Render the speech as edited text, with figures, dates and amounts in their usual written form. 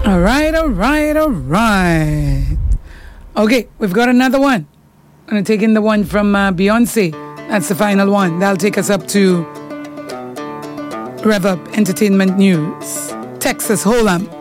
All right. Okay, we've got another one. I'm going to take in the one from Beyonce. That's the final one. That'll take us up to Rev Up Entertainment News. Texas Hold'em.